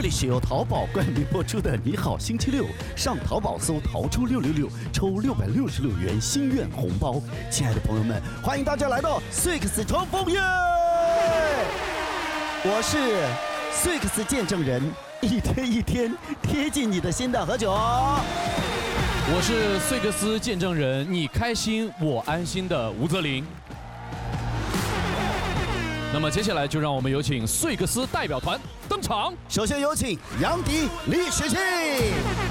里是由淘宝冠名播出的《你好星期六》，上淘宝搜“淘出666”，抽666元心愿红包。亲爱的朋友们，欢迎大家来到 Swix 冲锋夜！我是 Swix 见证人，一天一天贴近你的心的何炅。 我是穗克斯见证人，你开心我安心的吴泽林。那么接下来就让我们有请穗克斯代表团登场。 首先有请杨迪、李雪庆。